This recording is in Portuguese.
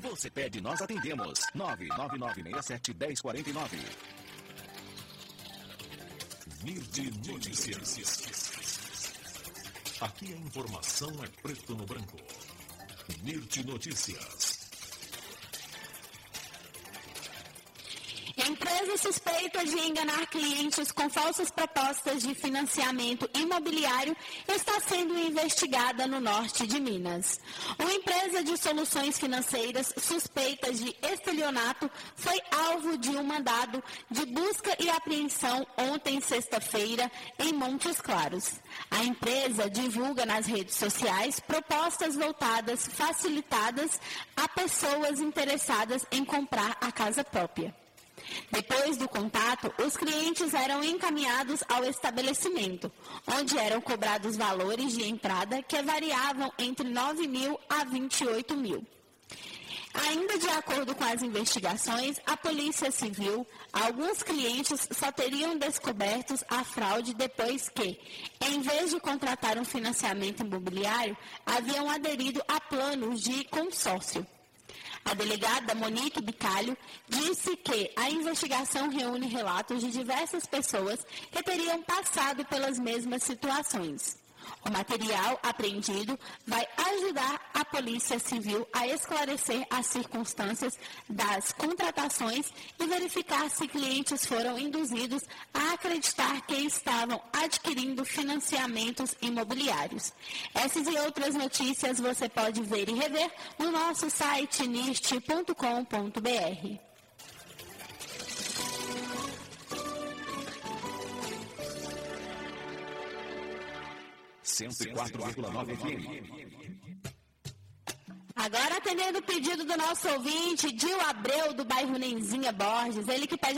Você pede, nós atendemos. 99967-1049. Mirde Notícias. Aqui a informação é preto no branco. Mirde Notícias. Empresa suspeita de enganar clientes com falsas propostas de financiamento imobiliário está sendo investigada no norte de Minas. Uma empresa de soluções financeiras suspeita de estelionato foi alvo de um mandado de busca e apreensão ontem, sexta-feira, em Montes Claros. A empresa divulga nas redes sociais propostas voltadas, facilitadas a pessoas interessadas em comprar a casa própria. Depois do contato, os clientes eram encaminhados ao estabelecimento, onde eram cobrados valores de entrada que variavam entre 9 mil a 28 mil. Ainda de acordo com as investigações, a Polícia Civil, alguns clientes só teriam descobertos a fraude depois que, em vez de contratar um financiamento imobiliário, haviam aderido a planos de consórcio. A delegada Monique Bicalho disse que a investigação reúne relatos de diversas pessoas que teriam passado pelas mesmas situações. O material apreendido vai ajudar a Polícia Civil a esclarecer as circunstâncias das contratações e verificar se clientes foram induzidos a acreditar que estavam adquirindo financiamentos imobiliários. Essas e outras notícias você pode ver e rever no nosso site nist.com.br. 104,9 FM. Agora atendendo o pedido do nosso ouvinte, Dil Abreu, do bairro Nenzinha Borges, ele que pede